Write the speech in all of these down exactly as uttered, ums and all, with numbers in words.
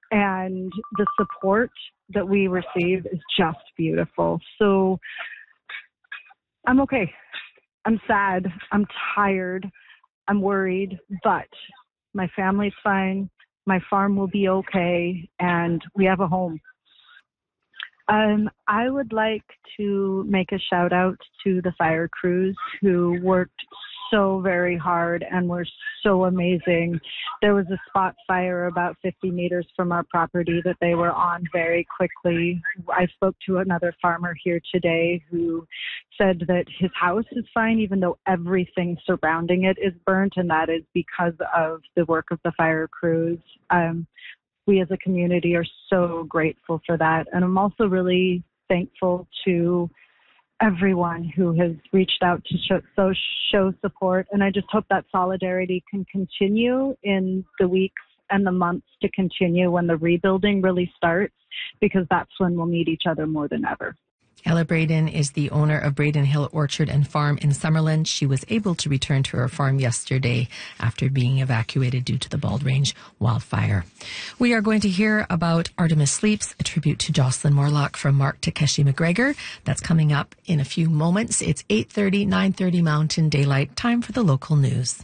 and the support that we receive is just beautiful. So I'm okay. I'm sad. I'm tired. I'm worried, but my family's fine. My farm will be okay, and we have a home. Um, I would like to make a shout out to the fire crews who worked so very hard and were so amazing. There was a spot fire about fifty meters from our property that they were on very quickly. I spoke to another farmer here today who said that his house is fine even though everything surrounding it is burnt, and that is because of the work of the fire crews. Um, we as a community are so grateful for that. And I'm also really thankful to everyone who has reached out to show, so show support. And I just hope that solidarity can continue in the weeks and the months to continue when the rebuilding really starts, because that's when we'll need each other more than ever. Ella Braden is the owner of Braden Hill Orchard and Farm in Summerland. She was able to return to her farm yesterday after being evacuated due to the Bald Range wildfire. We are going to hear about Artemis Sleeps, a tribute to Jocelyn Morlock from Mark Takeshi McGregor. That's coming up in a few moments. It's eight thirty, nine thirty Mountain Daylight. Time for the local news.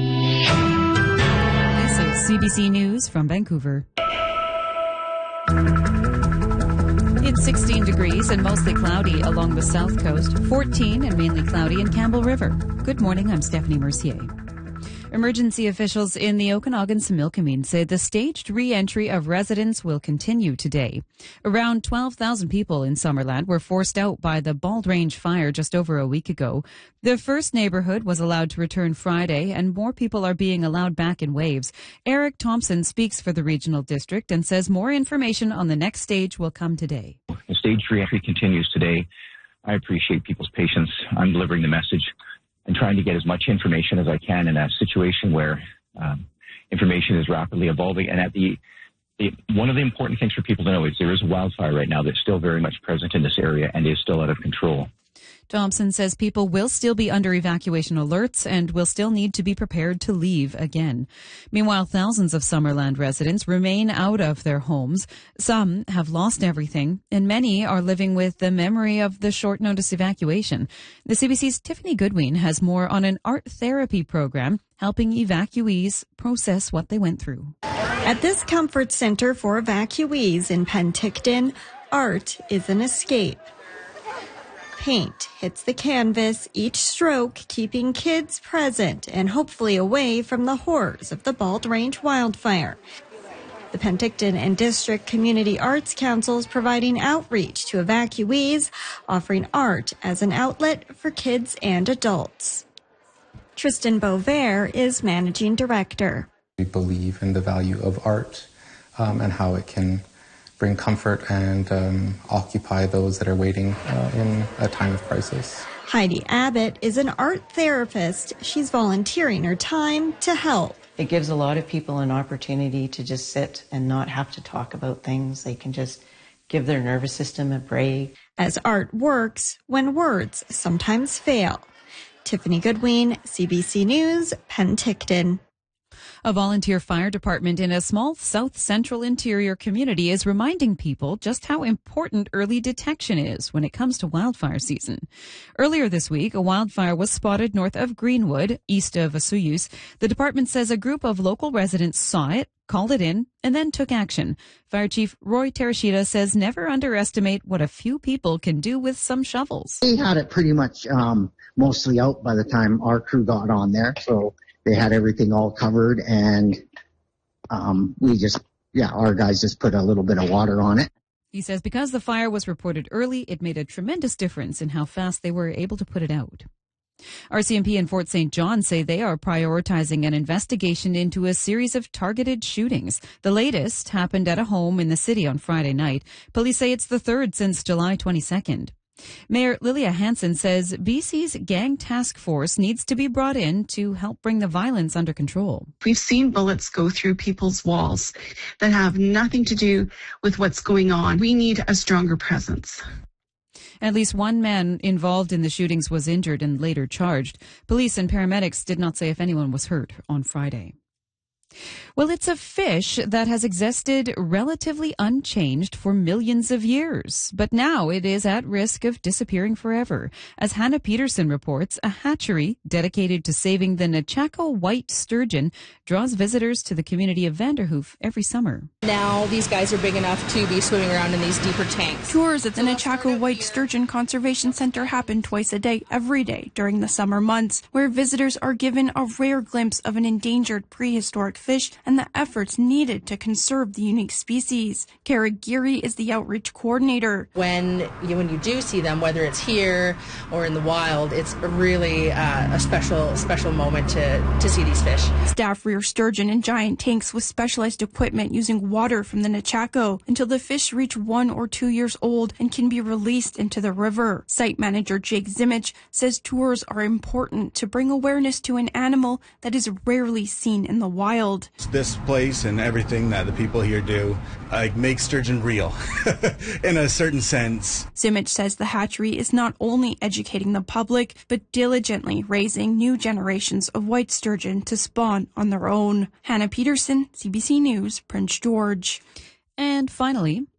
This is C B C News from Vancouver. It's sixteen degrees and mostly cloudy along the south coast, fourteen and mainly cloudy in Campbell River. Good morning, I'm Stephanie Mercier. Emergency officials in the Okanagan-Similkameen say the staged re-entry of residents will continue today. Around twelve thousand people in Summerland were forced out by the Bald Range fire just over a week ago. The first neighborhood was allowed to return Friday, and more people are being allowed back in waves. Eric Thompson speaks for the regional district and says more information on the next stage will come today. The staged re-entry continues today. I appreciate people's patience. I'm delivering the message and trying to get as much information as I can in a situation where um, information is rapidly evolving. And at the, the one of the important things for people to know is there is a wildfire right now that's still very much present in this area and is still out of control. Thompson says people will still be under evacuation alerts and will still need to be prepared to leave again. Meanwhile, thousands of Summerland residents remain out of their homes. Some have lost everything, and many are living with the memory of the short notice evacuation. The C B C's Tiffany Goodwin has more on an art therapy program helping evacuees process what they went through. At this comfort center for evacuees in Penticton, art is an escape. Paint hits the canvas, each stroke keeping kids present and hopefully away from the horrors of the Bald Range wildfire. The Penticton and District Community Arts Councils providing outreach to evacuees, offering art as an outlet for kids and adults. Tristan Beauvert is managing director. We believe in the value of art um, and how it can bring comfort and um, occupy those that are waiting uh, in a time of crisis. Heidi Abbott is an art therapist. She's volunteering her time to help. It gives a lot of people an opportunity to just sit and not have to talk about things. They can just give their nervous system a break. As art works when words sometimes fail. Tiffany Goodwin, C B C News, Penticton. A volunteer fire department in a small south central interior community is reminding people just how important early detection is when it comes to wildfire season. Earlier this week, a wildfire was spotted north of Greenwood, east of Vesuvius. The department says a group of local residents saw it, called it in, and then took action. Fire Chief Roy Terashita says never underestimate what a few people can do with some shovels. They had it pretty much um, mostly out by the time our crew got on there, so they had everything all covered, and um, we just, yeah, our guys just put a little bit of water on it. He says because the fire was reported early, it made a tremendous difference in how fast they were able to put it out. R C M P in Fort Saint John say they are prioritizing an investigation into a series of targeted shootings. The latest happened at a home in the city on Friday night. Police say it's the third since July twenty-second. Mayor Lilia Hansen says B C's gang task force needs to be brought in to help bring the violence under control. We've seen bullets go through people's walls that have nothing to do with what's going on. We need a stronger presence. At least one man involved in the shootings was injured and later charged. Police and paramedics did not say if anyone was hurt on Friday. Well, it's a fish that has existed relatively unchanged for millions of years, but now it is at risk of disappearing forever. As Hannah Peterson reports, a hatchery dedicated to saving the Nechako white sturgeon draws visitors to the community of Vanderhoof every summer. Now these guys are big enough to be swimming around in these deeper tanks. Tours at the Nechako White Sturgeon Conservation Center happen twice a day, every day during the summer months, where visitors are given a rare glimpse of an endangered prehistoric fish and the efforts needed to conserve the unique species. Kara Geary is the outreach coordinator. When you, when you do see them, whether it's here or in the wild, it's really uh, a special special moment to, to see these fish. Staff rear sturgeon in giant tanks with specialized equipment using water from the Nechako until the fish reach one or two years old and can be released into the river. Site manager Jake Zimich says tours are important to bring awareness to an animal that is rarely seen in the wild. This place and everything that the people here do like make sturgeon real in a certain sense. Zimich says the hatchery is not only educating the public, but diligently raising new generations of white sturgeon to spawn on their own. Hannah Peterson, C B C News, Prince George. And finally,